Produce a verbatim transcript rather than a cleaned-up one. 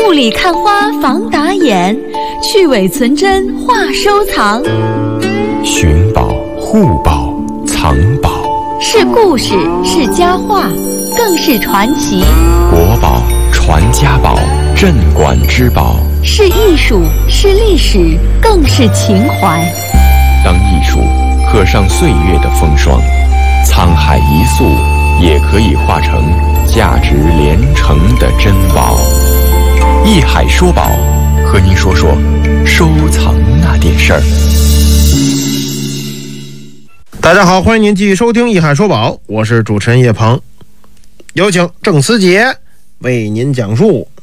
雾里看花防打眼，去伪存真话收藏。 寻宝、护宝、藏宝， 是故事，是佳话，更是传奇。 国宝、传家宝，镇馆之宝， 是艺术，是历史，更是情怀。 当艺术刻上岁月的风霜，沧海一粟也可以化成价值连城的珍宝。艺海说宝，和您说说收藏那点事儿。 大家好，欢迎您继续收听《艺海说宝》，我是主持人叶鹏，有请郑思杰为您讲述